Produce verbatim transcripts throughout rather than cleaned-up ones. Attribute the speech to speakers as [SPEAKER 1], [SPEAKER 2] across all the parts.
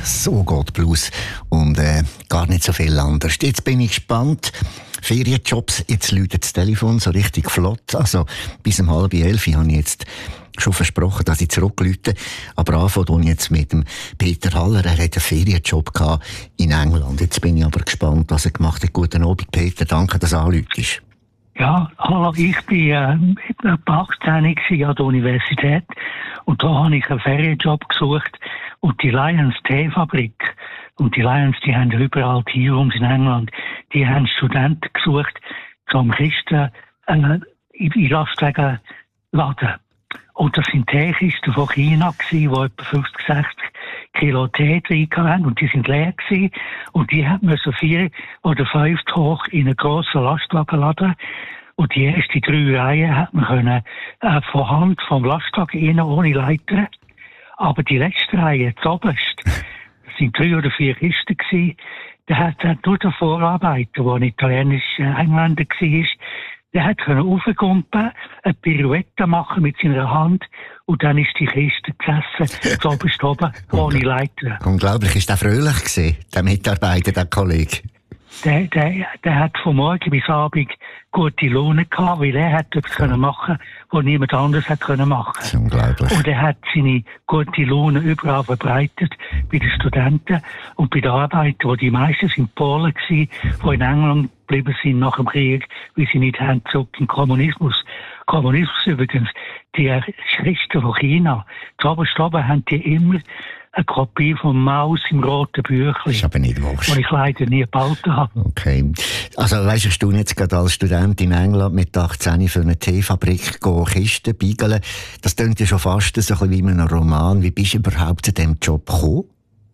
[SPEAKER 1] So geht Blues und äh, gar nicht so viel anders. Jetzt bin ich gespannt. Ferienjobs, jetzt läutet das Telefon so richtig flott. Also bis um halb elf habe ich jetzt schon versprochen, dass ich zurückläute. Aber anfangen jetzt mit dem Peter Haller. Er hat einen Ferienjob gehabt in England. Jetzt bin ich aber gespannt, was er gemacht hat. Guten Abend, Peter. Danke, dass du anrufst.
[SPEAKER 2] Ja, hallo, ich war äh, achtzehn an der Universität und da habe ich einen Ferienjob gesucht und die Lions Teefabrik und die Lions, die haben überall Teerooms in England, die haben Studenten gesucht zum Kisten äh, in Lastwagen laden. Und das sind Teekisten von China gewesen, die etwa fünfzig, sechzig Kilo Tee drin hatten und die sind leer gewesen und die mussten vier oder fünf hoch in einen grossen Lastwagen laden. Und die ersten drei Reihen hat man können, äh, von Hand vom Lastwagen rein, ohne Leiter. Aber die letzte Reihe, das oberste, das sind drei oder vier Kisten gewesen, der hat, hat nur der Vorarbeiter, der ein italienischer Engländer war, der hat können raufgumpen, eine Pirouette machen mit seiner Hand und dann ist die Kiste gesessen, so oberst oben, ohne Leiter.
[SPEAKER 1] Unglaublich, ist der fröhlich gewesen, der Mitarbeiter, der Kollege?
[SPEAKER 2] Der, der, der hat von morgen bis Abend gute Laune gehabt, weil er hat etwas können machen, was niemand anderes hat können machen.
[SPEAKER 1] Das ist unglaublich.
[SPEAKER 2] Und er hat seine gute Laune überall verbreitet, bei den Studenten und bei den Arbeitern, wo die meisten sind Polen gewesen, die in England geblieben sind nach dem Krieg, weil sie nicht haben zurück in den Kommunismus. Kommunismus übrigens, die Christen von China, zu oberst oben haben die immer eine Kopie von Maus im roten Büchlein.
[SPEAKER 1] Das ist aber nicht wahr.
[SPEAKER 2] Die ich leider nie gebaut habe.
[SPEAKER 1] Okay. Also weisst du, ich tue jetzt gerade als Student in England mit achtzehn für eine Teefabrik gehen, Kisten biegeln. Das klingt ja schon fast so ein bisschen wie in einem Roman. Wie bist du überhaupt zu diesem Job gekommen?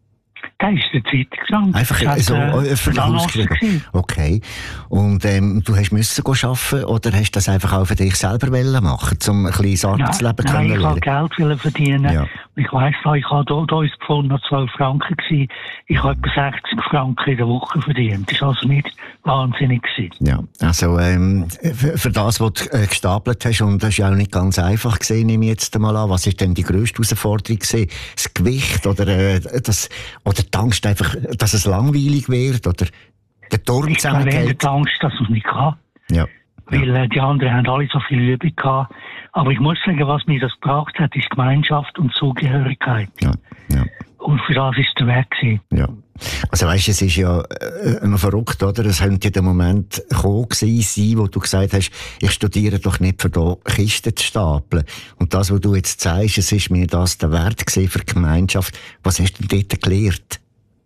[SPEAKER 2] Der ist in der Zeitung gestanden.
[SPEAKER 1] Einfach
[SPEAKER 2] hat,
[SPEAKER 1] so
[SPEAKER 2] äh,
[SPEAKER 1] öffentlich ausgeschrieben. Okay. Und ähm, du hast müssen arbeiten oder hast du das einfach auch für dich selber machen, um ein kleines Arbeitsleben
[SPEAKER 2] nein, nein, ich
[SPEAKER 1] lernen?
[SPEAKER 2] Geld verdienen. Ja. Ich weiss noch, ich habe hier, hier ist gefunden, noch zwölf Franken gewesen. Ich habe etwa sechzig Franken in der Woche verdient. Das war also nicht wahnsinnig gewesen.
[SPEAKER 1] Ja, also ähm, für, für das, was du äh, gestapelt hast, und das ist ja auch nicht ganz einfach gewesen, nehme ich jetzt mal an. Was ist denn die grösste Herausforderung gewesen? Das Gewicht oder äh, das, oder die Angst einfach, dass es langweilig wird oder der Turm zusammengeht?
[SPEAKER 2] Ich habe die Angst, dass man es nicht kann.
[SPEAKER 1] Ja.
[SPEAKER 2] Weil äh, die anderen haben alle so viel Übung gehabt. Aber ich muss sagen, was mir das gebracht hat, ist Gemeinschaft und Zugehörigkeit.
[SPEAKER 1] Ja, ja.
[SPEAKER 2] Und für das ist der Weg gewesen.
[SPEAKER 1] Ja. Also weisst du, es ist ja äh, noch verrückt, oder? Es könnte ja der Moment gekommen sein, wo du gesagt hast, ich studiere doch nicht für da Kisten zu stapeln. Und das, was du jetzt sagst, es ist mir das der Wert gewesen für die Gemeinschaft. Was hast du denn dort gelernt?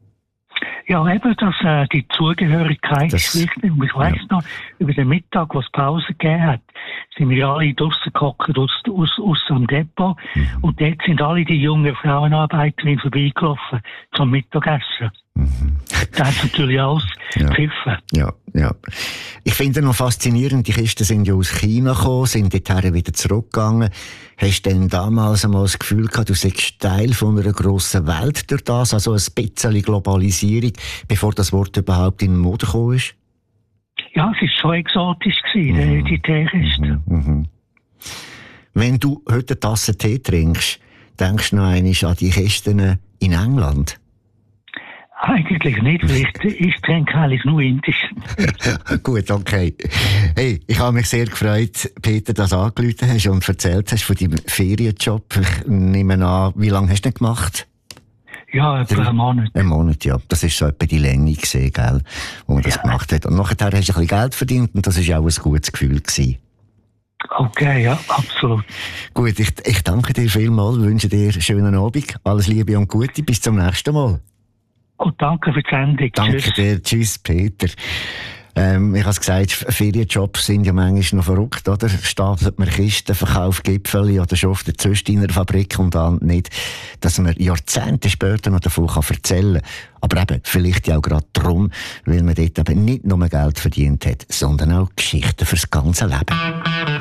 [SPEAKER 2] Ja, eben, dass äh, die Zugehörigkeit
[SPEAKER 1] das,
[SPEAKER 2] ist wichtig. Und ich weiss ja. noch, über den Mittag, wo es Pause gegeben hat, sind wir alle draussen gehockt, aus, aus, aus am Depot. Mhm. Und dort sind alle die jungen Frauenarbeiterinnen vorbeigelaufen zum Mittagessen. Mhm. Da hat es natürlich alles
[SPEAKER 1] ja.
[SPEAKER 2] gepfiffen.
[SPEAKER 1] Ja, ja. Ich finde noch faszinierend, die Kisten sind ja aus China gekommen, sind dorthin wieder zurückgegangen. Hast du denn damals einmal das Gefühl gehabt, du seist Teil von einer grossen Welt durch das, also ein bisschen Globalisierung, bevor das Wort überhaupt in die Mode gekommen ist?
[SPEAKER 2] Ja, es war schon exotisch gewesen, mhm. die Teekiste.
[SPEAKER 1] Mhm. Mhm. Wenn du heute eine Tasse Tee trinkst, denkst du noch einmal an die Kisten in England?
[SPEAKER 2] Eigentlich nicht, weil ich, ich trinke eigentlich nur Indisch.
[SPEAKER 1] Gut, okay. Hey, ich habe mich sehr gefreut, Peter, dass du angerufen hast und erzählt hast von deinem Ferienjob. Ich nehme an, wie lange hast du denn gemacht?
[SPEAKER 2] Ja, etwa einen Monat.
[SPEAKER 1] Einen Monat, ja. Das ist so etwa die Länge gesehen, gell, wo man ja. das gemacht hat. Und nachher hast du ein bisschen Geld verdient und das war auch ein gutes Gefühl gewesen.
[SPEAKER 2] Okay, ja, absolut.
[SPEAKER 1] Gut, ich, ich danke dir vielmals, wünsche dir einen schönen Abend, alles Liebe und Gute, bis zum nächsten Mal.
[SPEAKER 2] Und danke für die Sendung.
[SPEAKER 1] Danke
[SPEAKER 2] Tschüss.
[SPEAKER 1] dir. Tschüss, Peter. Ähm, ich habe es gesagt, Ferienjobs sind ja manchmal noch verrückt, oder? Stapelt man Kisten, verkauft Gipfeli oder schafft eine Züstiner-Fabrik und dann nicht, dass man Jahrzehnte später noch davon erzählen kann. Aber eben, vielleicht ja auch gerade darum, weil man dort eben nicht nur Geld verdient hat, sondern auch Geschichten fürs ganze Leben.